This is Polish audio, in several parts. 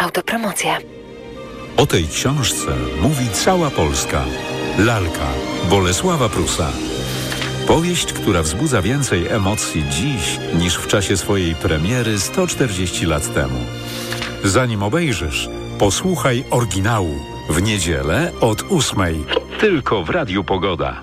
Autopromocja. O tej książce mówi cała Polska. Lalka Bolesława Prusa. Powieść, która wzbudza więcej emocji dziś niż w czasie swojej premiery 140 lat temu. Zanim obejrzysz, posłuchaj oryginału w niedzielę od 8:00. Tylko w Radiu Pogoda.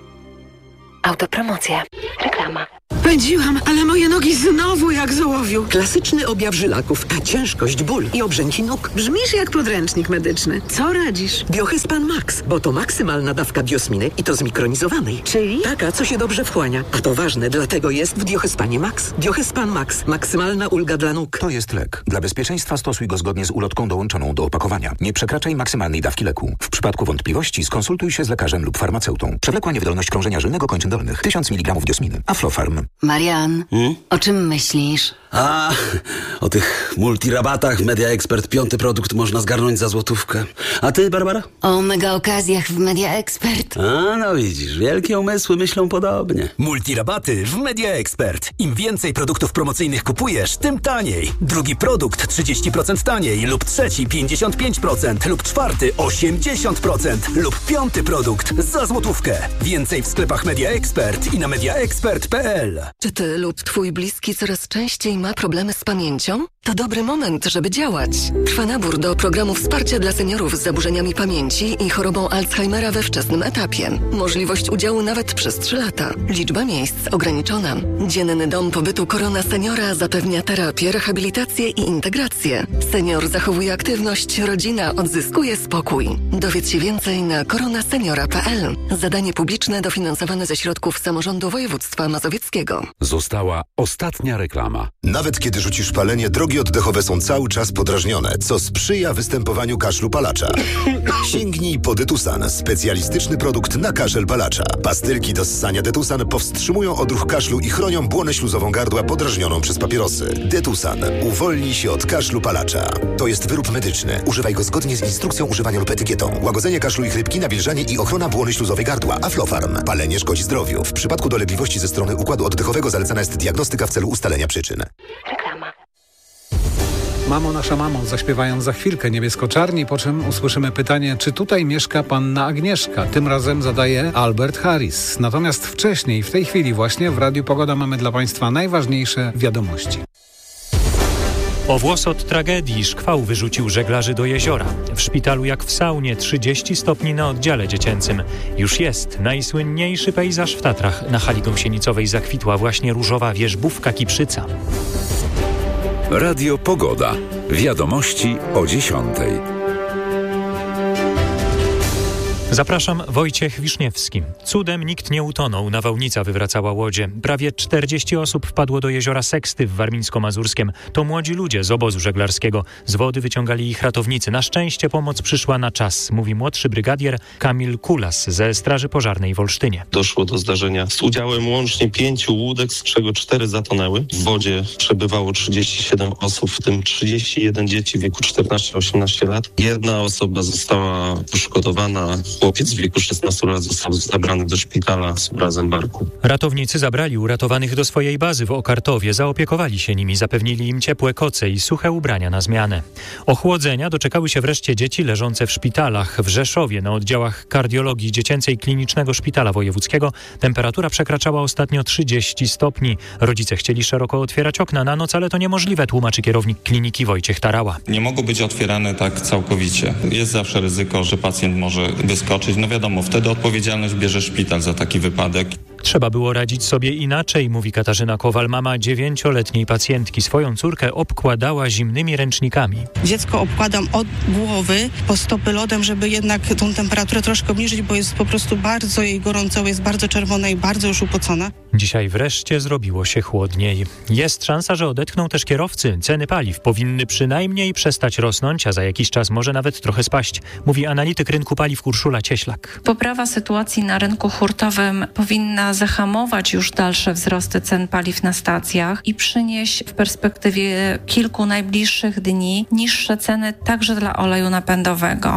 Autopromocja. Reklama. Pędziłam, ale moje nogi znowu jak z ołowiu. Klasyczny objaw żylaków, a ciężkość, ból i obrzęki nóg. Brzmisz jak podręcznik medyczny. Co radzisz? Biohyspan Max, bo to maksymalna dawka biosminy i to zmikronizowanej. Czyli? Taka, co się dobrze wchłania. A to ważne, dlatego jest w Biohyspanie Max. Biohyspan Max. Maksymalna ulga dla nóg. To jest lek. Dla bezpieczeństwa stosuj go zgodnie z ulotką dołączoną do opakowania. Nie przekraczaj maksymalnej dawki leku. W przypadku wątpliwości skonsultuj się z lekarzem lub farmaceutą. Przewlekła niewydolność krążenia żylnego kończyn dolnych. 1000 mg diosminy. Aflofarm. Marian, o czym myślisz? O tych multirabatach w Media Expert 5. produkt można zgarnąć za złotówkę. A ty, Barbara? O mega okazjach w Media Expert. No widzisz, wielkie umysły myślą podobnie. Multirabaty w Media Expert. Im więcej produktów promocyjnych kupujesz, tym taniej. Drugi produkt 30% taniej lub trzeci 55% lub czwarty 80% lub 5. produkt za złotówkę. Więcej w sklepach Media Expert i na mediaexpert.pl. Czy ty lub twój bliski coraz częściej ma problemy z pamięcią? To dobry moment, żeby działać. Trwa nabór do programu wsparcia dla seniorów z zaburzeniami pamięci i chorobą Alzheimera we wczesnym etapie. Możliwość udziału nawet przez 3 lata. Liczba miejsc ograniczona. Dzienny dom pobytu Korona Seniora zapewnia terapię, rehabilitację i integrację. Senior zachowuje aktywność, rodzina odzyskuje spokój. Dowiedz się więcej na koronaseniora.pl. Zadanie publiczne dofinansowane ze środków samorządu województwa mazowieckiego. Została ostatnia reklama. Nawet kiedy rzucisz palenie, drogi oddechowe są cały czas podrażnione, co sprzyja występowaniu kaszlu palacza. Sięgnij po Detusan, specjalistyczny produkt na kaszel palacza. Pastylki do ssania Detusan powstrzymują odruch kaszlu i chronią błonę śluzową gardła podrażnioną przez papierosy. Detusan uwolni się od kaszlu palacza. To jest wyrób medyczny. Używaj go zgodnie z instrukcją używania lub etykietą. Łagodzenie kaszlu i chrypki, nawilżanie i ochrona błony śluzowej gardła. Aflofarm. Palenie szkodzi zdrowiu. W przypadku dolegliwości ze strony układu oddechowego zalecana jest diagnostyka w celu ustalenia przyczyn. Reklama. Mamo nasza mamo, zaśpiewają za chwilkę Niebiesko-Czarni, po czym usłyszymy pytanie, czy tutaj mieszka panna Agnieszka. Tym razem zadaje Albert Harris. Natomiast wcześniej, w tej chwili właśnie w Radiu Pogoda mamy dla Państwa najważniejsze wiadomości. O włos od tragedii szkwał wyrzucił żeglarzy do jeziora. W szpitalu jak w saunie 30 stopni na oddziale dziecięcym. Już jest najsłynniejszy pejzaż w Tatrach. Na hali gąsienicowej zakwitła właśnie różowa wierzbówka Kiprzyca. Radio Pogoda. Wiadomości o 10:00. Zapraszam, Wojciech Wiszniewski. Cudem nikt nie utonął, nawałnica wywracała łodzie. Prawie 40 osób wpadło do jeziora Seksty w Warmińsko-Mazurskiem. To młodzi ludzie z obozu żeglarskiego. Z wody wyciągali ich ratownicy. Na szczęście pomoc przyszła na czas, mówi młodszy brygadier Kamil Kulas ze Straży Pożarnej w Olsztynie. Doszło do zdarzenia z udziałem łącznie 5 łódek, z czego 4 zatonęły. W wodzie przebywało 37 osób, w tym 31 dzieci w wieku 14-18 lat. Jedna osoba została poszkodowana. Chłopiec w wieku 16 lat został zabrany do szpitala z urazem barku. Ratownicy zabrali uratowanych do swojej bazy w Okartowie, zaopiekowali się nimi, zapewnili im ciepłe koce i suche ubrania na zmianę. Ochłodzenia doczekały się wreszcie dzieci leżące w szpitalach. W Rzeszowie na oddziałach kardiologii dziecięcej Klinicznego Szpitala Wojewódzkiego temperatura przekraczała ostatnio 30 stopni. Rodzice chcieli szeroko otwierać okna na noc, ale to niemożliwe, tłumaczy kierownik kliniki Wojciech Tarała. Nie mogą być otwierane tak całkowicie. Jest zawsze ryzyko, że pacjent może wyskoczyć. No wiadomo, wtedy odpowiedzialność bierze szpital za taki wypadek. Trzeba było radzić sobie inaczej, mówi Katarzyna Kowal, mama 9-letniej pacjentki. Swoją córkę obkładała zimnymi ręcznikami. Dziecko obkładam od głowy po stopy lodem, żeby jednak tą temperaturę troszkę obniżyć, bo jest po prostu bardzo jej gorąco, jest bardzo czerwona i bardzo już upocona. Dzisiaj wreszcie zrobiło się chłodniej. Jest szansa, że odetchną też kierowcy. Ceny paliw powinny przynajmniej przestać rosnąć, a za jakiś czas może nawet trochę spaść, mówi analityk rynku paliw Urszula Cieślak. Poprawa sytuacji na rynku hurtowym powinna zahamować już dalsze wzrosty cen paliw na stacjach i przynieść w perspektywie kilku najbliższych dni niższe ceny także dla oleju napędowego.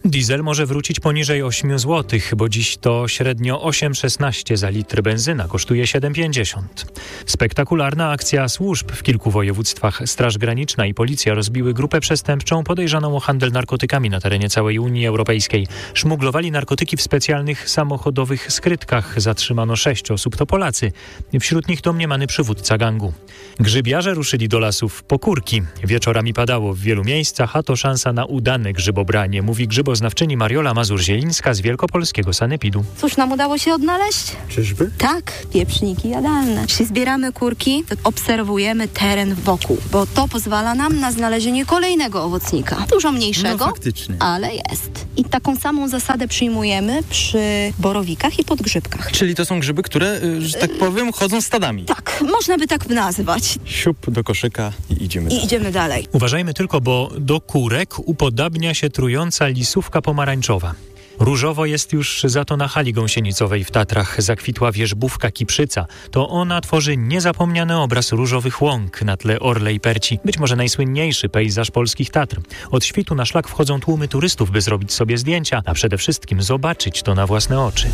Diesel może wrócić poniżej 8 zł, bo dziś to średnio 8,16 za litr, benzyna kosztuje 7,50. Spektakularna akcja służb w kilku województwach. Straż Graniczna i policja rozbiły grupę przestępczą podejrzaną o handel narkotykami na terenie całej Unii Europejskiej. Szmuglowali narkotyki w specjalnych samochodowych skrytkach. Zatrzymano 6 osób, to Polacy. Wśród nich domniemany przywódca gangu. Grzybiarze ruszyli do lasów po kurki. Wieczorami padało w wielu miejscach, a to szansa na udane grzybobranie, mówi grzyboznawczyni Mariola Mazur-Zielińska z Wielkopolskiego Sanepidu. Cóż nam udało się odnaleźć? Czyżby? Tak, pieprzniki jadalne. Jeśli zbieramy kurki, to obserwujemy teren wokół, bo to pozwala nam na znalezienie kolejnego owocnika. Dużo mniejszego, faktycznie. Ale jest. I taką samą zasadę przyjmujemy przy borowikach i podgrzybkach. Czyli to są grzyby, które, że tak powiem, chodzą stadami. Tak, można by tak nazwać. Siup do koszyka i idziemy dalej. Idziemy dalej. Uważajmy tylko, bo do kurek upodabnia się trująca lisówka pomarańczowa. Różowo jest już za to na hali gąsienicowej w Tatrach. Zakwitła wierzbówka kiprzyca. To ona tworzy niezapomniany obraz różowych łąk na tle orle i perci. Być może najsłynniejszy pejzaż polskich Tatr. Od świtu na szlak wchodzą tłumy turystów, by zrobić sobie zdjęcia, a przede wszystkim zobaczyć to na własne oczy.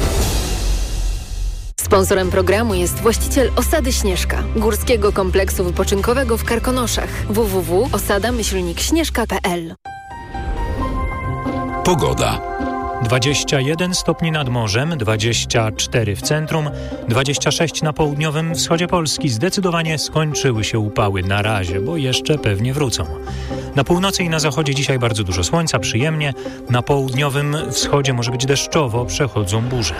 Sponsorem programu jest właściciel Osady Śnieżka, górskiego kompleksu wypoczynkowego w Karkonoszach. www.osada-śnieżka.pl. Pogoda. 21 stopni nad morzem, 24 w centrum, 26 na południowym wschodzie Polski. Zdecydowanie skończyły się upały na razie, bo jeszcze pewnie wrócą. Na północy i na zachodzie dzisiaj bardzo dużo słońca, przyjemnie. Na południowym wschodzie może być deszczowo, przechodzą burze.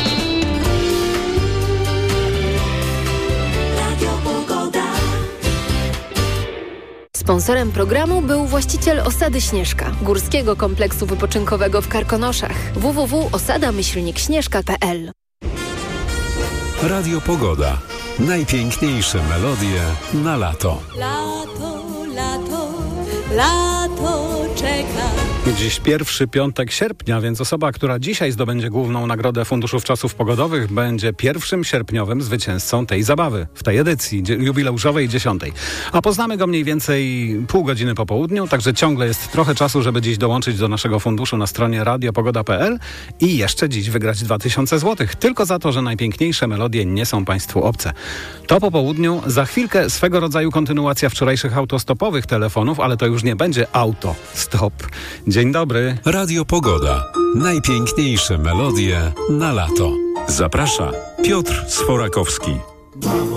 Sponsorem programu był właściciel Osady Śnieżka, górskiego kompleksu wypoczynkowego w Karkonoszach. www.osada-śnieżka.pl. Radio Pogoda. Najpiękniejsze melodie na lato. Lato, lato, lato czeka. Dziś pierwszy piątek sierpnia, więc osoba, która dzisiaj zdobędzie główną nagrodę Funduszów Czasów Pogodowych, będzie pierwszym sierpniowym zwycięzcą tej zabawy, w tej edycji jubileuszowej 10. A poznamy go mniej więcej pół godziny po południu, także ciągle jest trochę czasu, żeby dziś dołączyć do naszego funduszu na stronie radiopogoda.pl i jeszcze dziś wygrać 2000 zł. Tylko za to, że najpiękniejsze melodie nie są Państwu obce. To po południu, za chwilkę swego rodzaju kontynuacja wczorajszych autostopowych telefonów, ale to już nie będzie auto-stop. Dzień dobry. Radio Pogoda. Najpiękniejsze melodie na lato. Zaprasza Piotr Sforakowski.